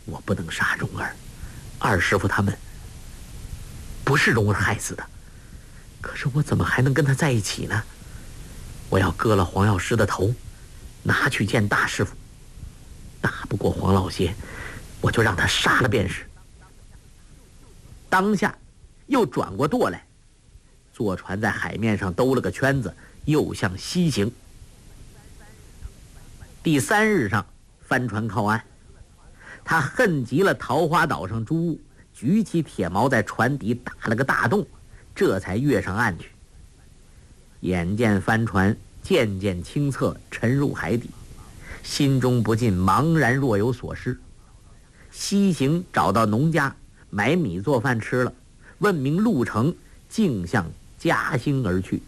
我不能杀蓉儿，二师傅他们不是蓉儿害死的，可是我怎么还能跟他在一起呢？我要割了黄药师的头，拿去见大师傅。打不过黄老邪，我就让他杀了便是。当下又转过舵来，坐船在海面上兜了个圈子，又向西行。第3日上，帆船靠岸，他恨极了桃花岛上诸物，举起铁矛在船底打了个大洞，这才跃上岸去。眼见帆船渐渐清澈，沉入海底，心中不禁茫然若有所失。西行找到农家，买米做饭吃了，问明路程，径向嘉兴而去。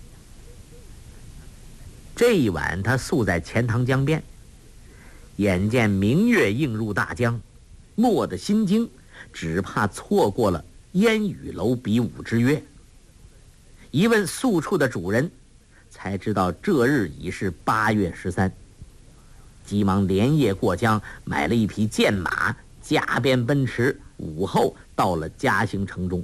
这一晚他宿在钱塘江边，眼见明月映入大江，蓦地心惊，只怕错过了烟雨楼比武之约。一问宿处的主人，才知道这日已是8月13，急忙连夜过江，买了一匹健马，加鞭奔驰，午后到了嘉兴城中。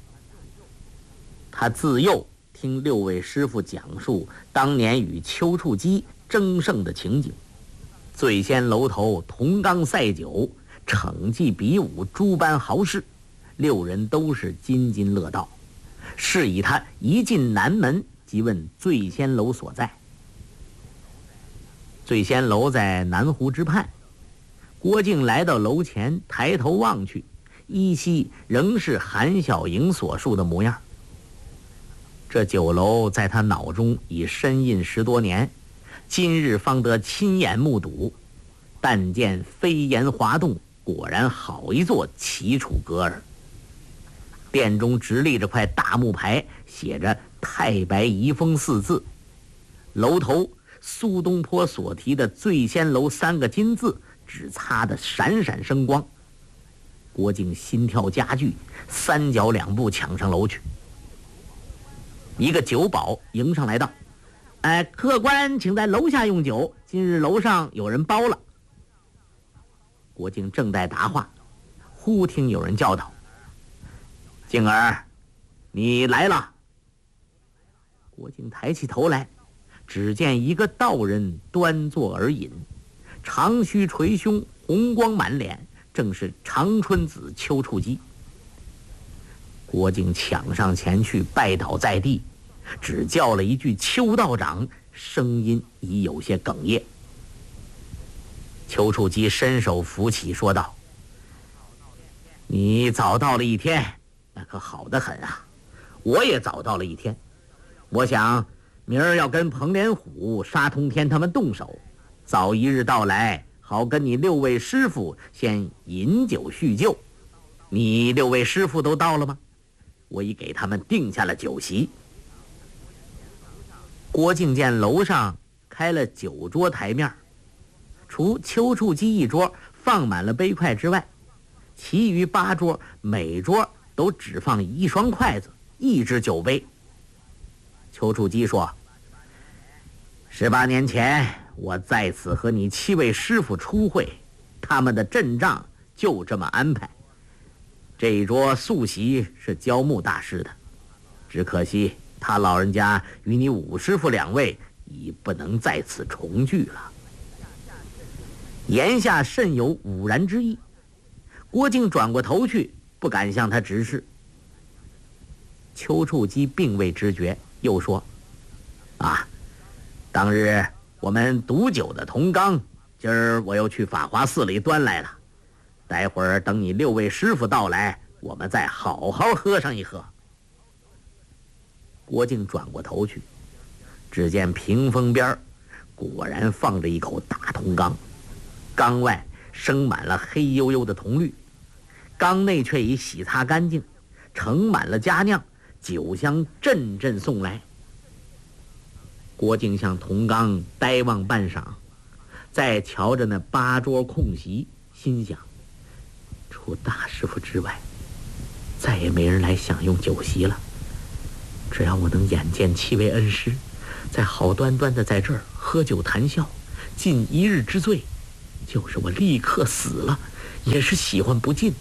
他自幼听6位师傅讲述当年与丘处机争胜的情景，醉仙楼头同冈赛酒，逞技比武诸般豪事，6人都是津津乐道。是以他一进南门，即问醉仙楼所在。醉仙楼在南湖之畔。郭靖来到楼前，抬头望去，依稀仍是韩小莹所述的模样。这酒楼在他脑中已深印10多年，今日方得亲眼目睹，但见飞檐滑动，果然好一座齐楚阁儿。殿中直立着块大木牌，写着太白遗风4字，楼头苏东坡所题的醉仙楼3个金字只擦得闪闪生光。郭靖心跳加剧，3脚2步抢上楼去。一个酒保迎上来道：客官请在楼下用酒，今日楼上有人包了。郭靖正待答话，忽听有人叫道：靖儿，你来了。郭靖抬起头来，只见一个道人端坐而饮，长须垂胸，红光满脸，正是长春子丘处机。郭靖抢上前去，拜倒在地，只叫了一句丘道长，声音已有些哽咽。丘处机伸手扶起，说道：你早到了1天，那可好得很啊！我也早到了1天，我想明儿要跟彭连虎、沙通天他们动手，早一日到来，好跟你6位师傅先饮酒叙旧。你6位师傅都到了吗？我已给他们定下了酒席。郭靖见楼上开了9桌台面，除丘处机1桌放满了杯筷之外，其余8桌每桌都只放1双筷子，1只酒杯。丘处机说：18年前我在此和你7位师傅初会，他们的阵仗就这么安排。这一桌素席是焦木大师的，只可惜他老人家与你5师傅2位已不能在此重聚了。言下甚有忤然之意。郭靖转过头去，不敢向他直视。丘处机并未知觉，又说：当日我们毒酒的铜缸，今儿我又去法华寺里端来了，待会儿等你6位师傅到来，我们再好好喝上一喝。郭靖转过头去，只见屏风边果然放着一口大铜缸，缸外生满了黑黝黝的铜绿，缸内却已洗擦干净，盛满了佳酿，酒香阵阵送来。郭靖向铜缸呆望半晌，再瞧着那8桌空席，心想：除大师傅之外，再也没人来享用酒席了。只要我能眼见7位恩师，再好端端的在这儿喝酒谈笑，尽1日之醉，就是我立刻死了， 也是喜欢不尽。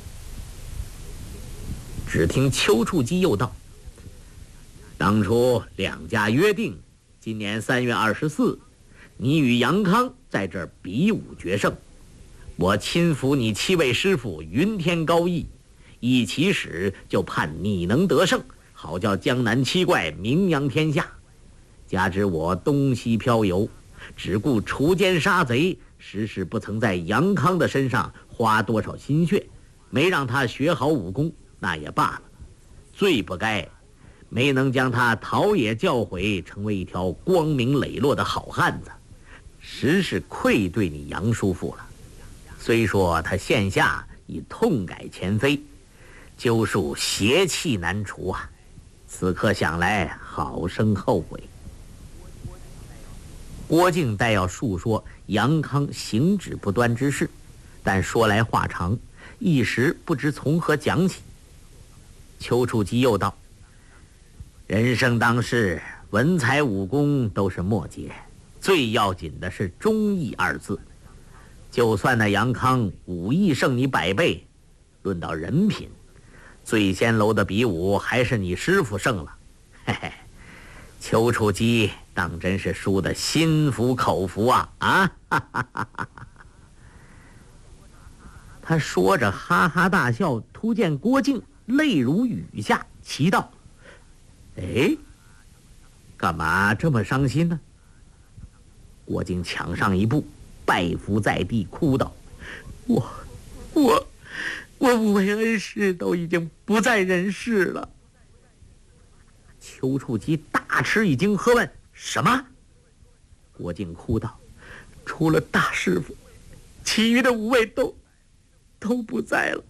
只听丘处机又道：“当初两家约定，今年3月24，你与杨康在这儿比武决胜。我亲抚你7位师傅云天高义，一起使就盼你能得胜，好叫江南七怪名扬天下。加之我东西漂游，只顾除奸杀贼，时时不曾在杨康的身上花多少心血，没让他学好武功，那也罢了。最不该没能将他陶冶教诲，成为一条光明磊落的好汉子，实是愧对你杨叔父了。虽说他现下已痛改前非，究属邪气难除啊，此刻想来好生后悔。”郭靖待要述说杨康行止不端之事，但说来话长，一时不知从何讲起。丘处机又道：“人生当世，文才武功都是末节，最要紧的是忠义2字。就算那杨康武艺胜你100倍，论到人品，醉仙楼的比武还是你师傅胜了。嘿嘿，丘处机当真是输得心服口服啊！”哈哈哈哈！他说着哈哈大笑，突见郭靖泪如雨下，奇道：“哎，干嘛这么伤心呢？”郭靖抢上一步，拜伏在地，哭道：“我5位恩师都已经不在人世了。”丘处机大吃一惊，喝问：“什么？”郭靖哭道：“除了大师傅，其余的5位都不在了。”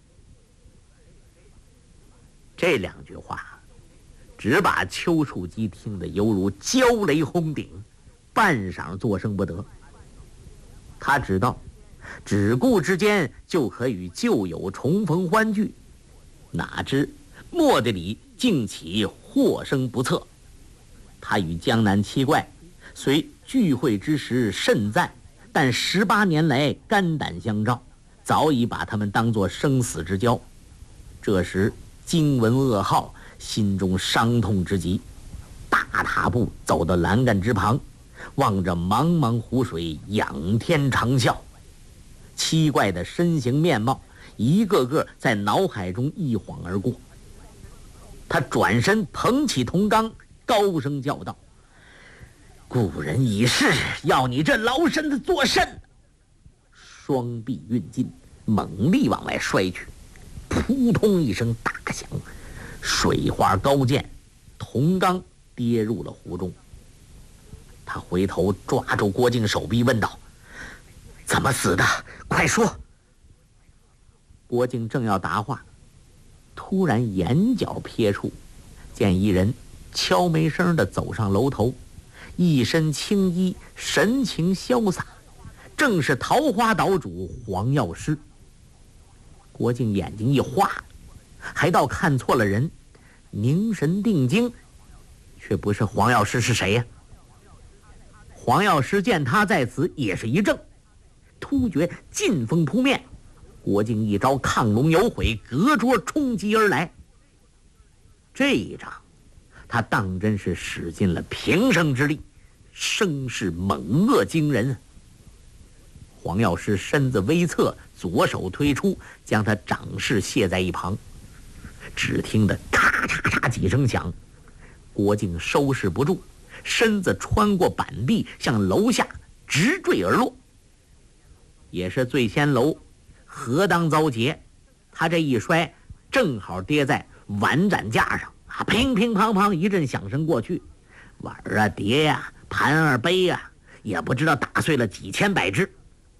这2句话只把丘处机听得犹如焦雷轰顶，半晌作声不得。他知道只顾之间就可与旧友重逢欢聚，哪知蓦地里竟起祸生不测。他与江南七怪虽聚会之时甚赞，但18年来肝胆相照，早已把他们当作生死之交。这时惊闻噩耗，心中伤痛之极，大踏步走到栏杆之旁，望着茫茫湖水，仰天长啸。七怪的身形面貌一个个在脑海中一晃而过。他转身捧起铜缸，高声叫道：“故人已逝，要你这老身子作甚？”双臂运劲，猛力往外摔去，扑通一声大响，水花高溅，铜缸跌入了湖中。他回头抓住郭靖手臂，问道：“怎么死的？快说！”郭靖正要答话，突然眼角瞥处，见一人悄没声地走上楼头，一身青衣，神情潇洒，正是桃花岛主黄药师。郭靖眼睛一花，还倒看错了人，凝神定睛，却不是黄药师，是谁呀？黄药师见他在此，也是一怔，突觉劲风扑面，郭靖一招亢龙有悔，隔桌冲击而来。这一掌他当真是使尽了平生之力，声势猛恶惊人。黄药师身子微侧，左手推出，将他掌势卸在一旁。只听得咔嚓嚓几声响，郭靖收拾不住，身子穿过板壁，向楼下直坠而落。也是醉仙楼何当遭劫，他这一摔正好跌在碗盏架上啊，乒乒乓乓一阵响声过去，碗啊碟呀盘啊杯啊，也不知道打碎了几千百只。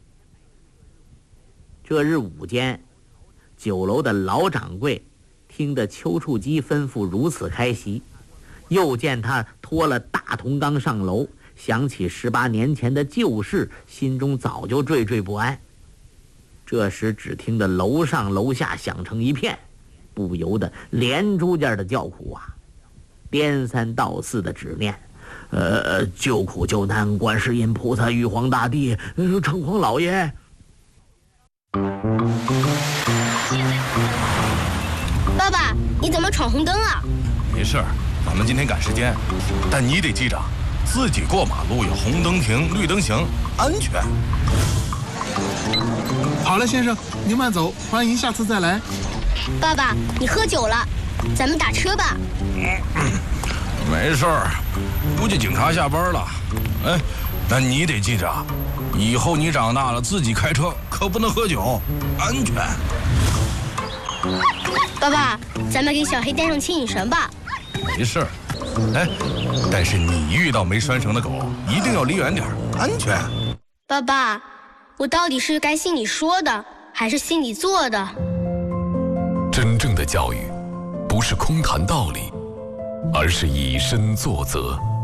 这日午间，酒楼的老掌柜听得丘处机吩咐如此开席，又见他拖了大铜缸上楼，想起18年前的旧事，心中早就惴惴不安。这时只听得楼上楼下响成一片，不由得连珠间的叫苦啊，颠三倒四的指念：救苦救难观世音菩萨、玉皇大帝、城隍老爷。 爸爸，你怎么闯红灯啊？ 没事儿，咱们今天赶时间，但你得记着，自己过马路要红灯停，绿灯行，安全。 好了，先生，您慢走，欢迎下次再来。 爸爸，你喝酒了，咱们打车吧。 没事儿，估计警察下班了。哎，那你得记着，以后你长大了自己开车可不能喝酒，安全。 爸爸，咱们给小黑带上牵引绳吧。 没事儿，哎，但是你遇到没拴绳的狗，一定要离远点，安全。 爸爸，我到底是该信你说的，还是信你做的？ 真正的教育，不是空谈道理，而是以身作则。